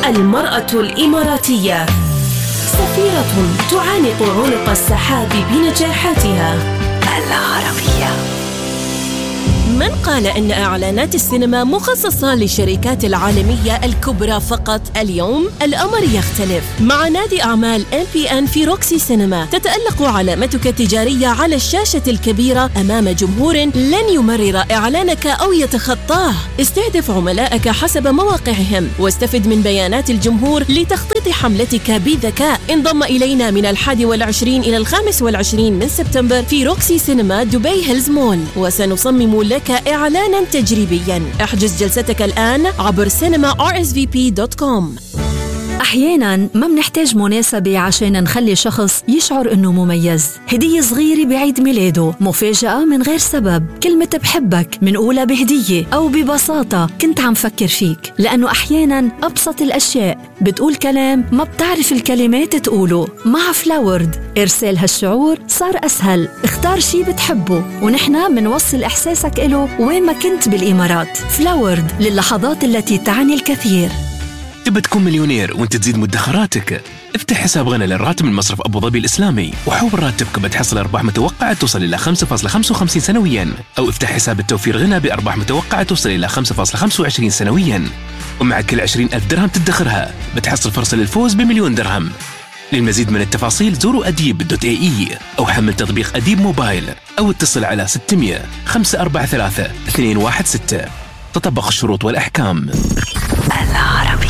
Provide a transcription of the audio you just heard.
المرأة الإماراتية سفيرة تعانق عنق السحاب بنجاحاتها. العربية. من قال إن إعلانات السينما مخصصة للشركات العالمية الكبرى فقط؟ اليوم الأمر يختلف. مع نادي أعمال MPN في روكسي سينما تتألق علامتك التجارية على الشاشة الكبيرة أمام جمهور لن يمرر إعلانك أو يتخطاه. استهدف عملائك حسب مواقعهم واستفد من بيانات الجمهور لتخطيط حملتك بذكاء. انضم إلينا من 21 إلى 25 من سبتمبر في روكسي سينما دبي هيلز مول، وسنصمم لك إعلانا تجريبيا. احجز جلستك الآن عبر cinema.rsvp.com. أحياناً ما منحتاج مناسبة عشان نخلي شخص يشعر إنه مميز. هدية صغيرة بعيد ميلاده، مفاجأة من غير سبب، كلمة بحبك منقولة بهدية، أو ببساطة كنت عم فكر فيك. لأنه أحياناً أبسط الأشياء بتقول كلام ما بتعرف الكلمات تقوله. مع فلاورد إرسال هالشعور صار أسهل. اختار شي بتحبه ونحن منوصل إحساسك إله وين ما كنت بالإمارات. فلاورد للحظات التي تعني الكثير. تبى تكون مليونير وانت تزيد مدخراتك؟ افتح حساب غنى للراتب من مصرف أبو ظبي الإسلامي وحول راتبك بتحصل أرباح متوقعة توصل إلى 5.55 سنويا، أو افتح حساب التوفير غنى بأرباح متوقعة توصل إلى 5.25 سنويا، ومع كل 20,000 درهم تدخرها بتحصل فرصة للفوز ب1,000,000 درهم. للمزيد من التفاصيل زوروا أديب.ae أو حمل تطبيق أديب موبايل أو اتصل على 600 543 216. تطبق الشروط والأحكام. العربي.